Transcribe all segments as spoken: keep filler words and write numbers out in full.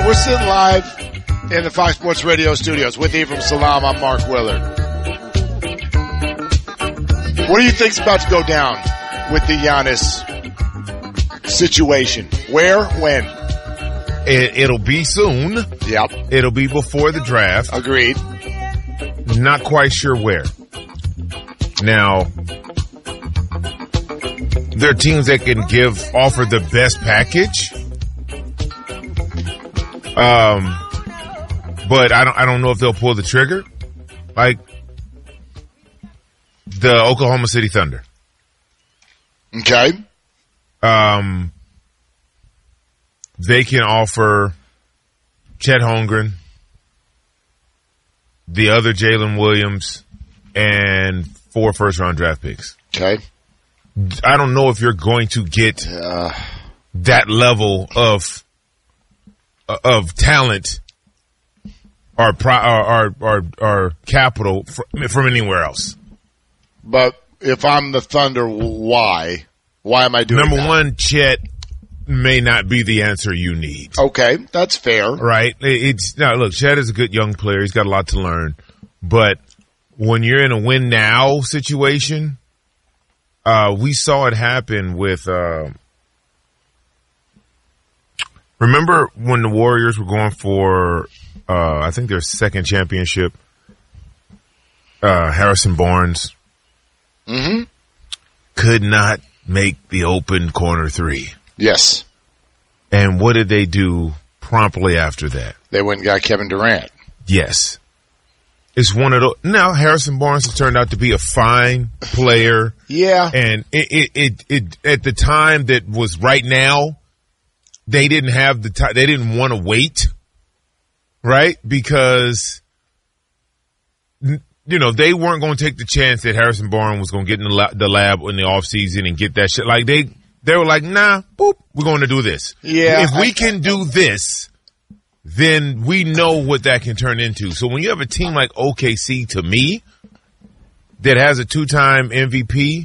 We're sitting live in the Fox Sports Radio studios with Ephraim Salaam. I'm Mark Willard. What do you think's about to go down with the Giannis situation? Where? When? It, it'll be soon. Yep. It'll be before the draft. Agreed. Not quite sure where. Now, there are teams that can give, offer the best package. Um, but I don't, I don't know if they'll pull the trigger. Like the Oklahoma City Thunder. Okay. Um, they can offer Chet Holmgren, the other Jalen Williams, and four first round draft picks. Okay. I don't know if you're going to get Uh, that level of of talent or pro, or, or, or capital from, from anywhere else. but if I'm the Thunder, why? Why am I doing Number that? one, Chet may not be the answer you need. Okay, that's fair. Right? It's now look, Chet is a good young player. He's got a lot to learn. But when you're in a win now situation, uh, we saw it happen with, uh, remember when the Warriors were going for, uh, I think their second championship, uh, Harrison Barnes Mm-hmm. could not make the open corner three. Yes. And what did they do promptly after that? They went and got Kevin Durant. Yes. It's one of those. Now, Harrison Barnes has turned out to be a fine player. Yeah. And it, it, it, it at the time that was right now, they didn't have the time, they didn't want to wait, right? Because, you know, they weren't going to take the chance that Harrison Barnes was going to get in the lab, the lab in the offseason and get that shit. Like, they, they were like, nah, boop, we're going to do this. Yeah. If we I, can do this, then we know what that can turn into. So when you have a team like O K C, to me, that has a two-time M V P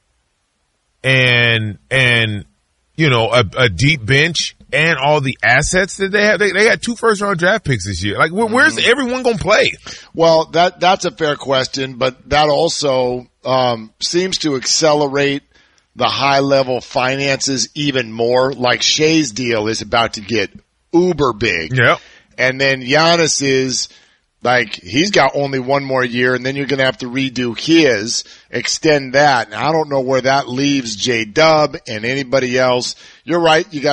and, and, you know, a, a deep bench and all the assets that they have, they, they got two first-round draft picks this year. Like, where, where's everyone going to play? Well, that that's a fair question, but that also um, seems to accelerate the high-level finances even more. Like Shea's deal is about to get uber big. Yeah. And then Giannis is like, he's got only one more year, and then you're going to have to redo his, extend that. And I don't know where that leaves J-Dub and anybody else. You're right. You got